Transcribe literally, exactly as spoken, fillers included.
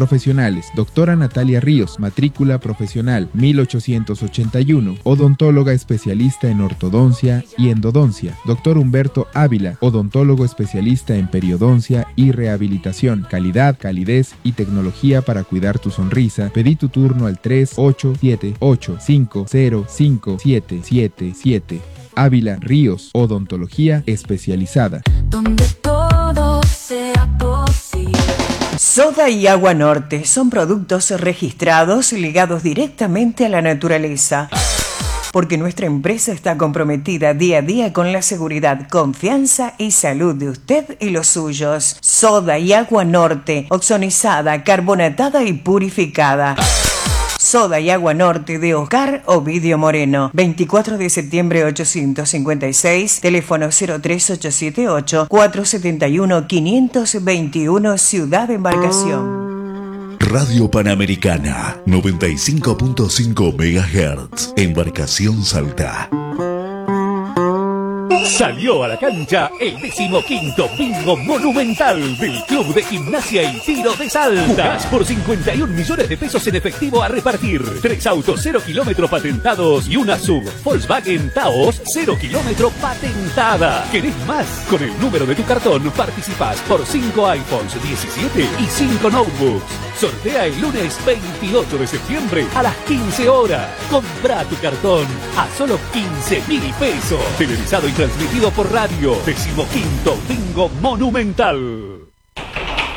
Profesionales: doctora Natalia Ríos, matrícula profesional mil ochocientos ochenta y uno, odontóloga especialista en ortodoncia y endodoncia. Doctor Humberto Ávila, odontólogo especialista en periodoncia y rehabilitación. Calidad, calidez y tecnología para cuidar tu sonrisa. Pedí tu turno al tres ocho siete ocho cinco cero cinco siete siete siete. Ávila Ríos, odontología especializada. Donde todo sea posible. Soda y Agua Norte son productos registrados ligados directamente a la naturaleza. Porque nuestra empresa está comprometida día a día con la seguridad, confianza y salud de usted y los suyos. Soda y Agua Norte, oxonizada, carbonatada y purificada. Soda y Agua Norte de Oscar Ovidio Moreno, veinticuatro de septiembre ochocientos cincuenta y seis, teléfono cero tres ocho siete ocho cuatro siete uno cinco dos uno, Ciudad de Embarcación. Radio Panamericana, noventa y cinco punto cinco megahertz, Embarcación Salta. Salió a la cancha el decimoquinto bingo monumental del Club de Gimnasia y Tiro de Salta. Jugás por cincuenta y un millones de pesos en efectivo a repartir. Tres autos cero kilómetros patentados y una sub Volkswagen Taos cero kilómetro patentada. ¿Querés más? Con el número de tu cartón participás por cinco iPhones diecisiete y cinco notebooks. Sortea el lunes veintiocho de septiembre a las quince horas. Comprá tu cartón a solo quince mil pesos. Televisado y transmitido por radio. Decimoquinto Bingo Monumental.